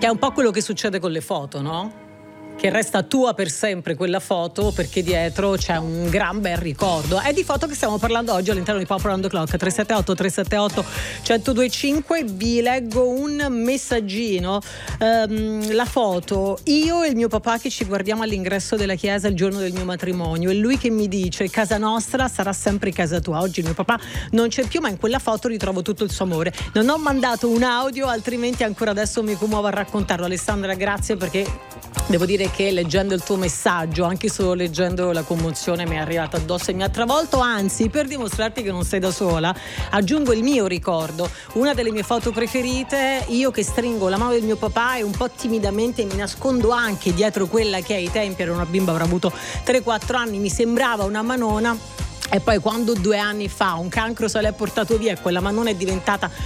Che è un po' quello che succede con le foto, no? Che resta tua per sempre quella foto, perché dietro c'è un gran bel ricordo. È di foto che stiamo parlando oggi all'interno di Pop Around the Clock. 378-378-1025. Vi leggo un messaggino. La foto, io e il mio papà che ci guardiamo all'ingresso della chiesa il giorno del mio matrimonio, e lui che mi dice: casa nostra sarà sempre casa tua. Oggi il mio papà non c'è più, ma in quella foto ritrovo tutto il suo amore. Non ho mandato un audio, altrimenti ancora adesso mi commuovo a raccontarlo. Alessandra, grazie, perché devo dire che leggendo il tuo messaggio, anche solo leggendo, la commozione mi è arrivata addosso e mi ha travolto. Anzi, per dimostrarti che non sei da sola, aggiungo il mio ricordo. Una delle mie foto preferite, io che stringo la mano del mio papà e un po' timidamente mi nascondo anche dietro quella che ai tempi era una bimba, avrà avuto 3-4 anni, mi sembrava una manona. E poi quando 2 anni fa un cancro se l'è portato via e quella manona è diventata